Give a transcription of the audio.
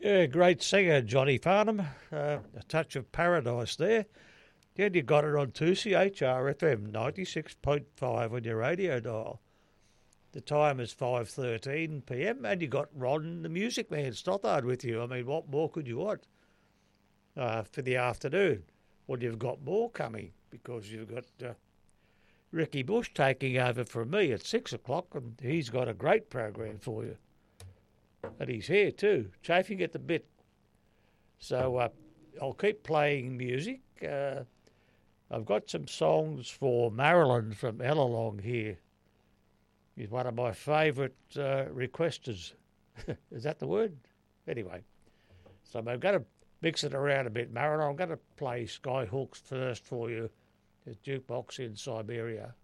Yeah, great singer, Johnny Farnham. A touch of paradise there. Yeah, you got it on 2CHR FM 96.5 on your radio dial. The time is 5:13 p.m. and you got Ron, the music man, Stothard with you. I mean, what more could you want for the afternoon? Well, you've got more coming because you've got Ricky Bush taking over from me at 6 o'clock, and he's got a great program for you. And he's here too, chafing at the bit. So I'll keep playing music. I've got some songs for Marilyn from Ellalong here. He's one of my favourite requesters. Is that the word? Anyway, so I'm going to mix it around a bit, Marilyn. I'm going to play Skyhooks first for you, the jukebox in Siberia.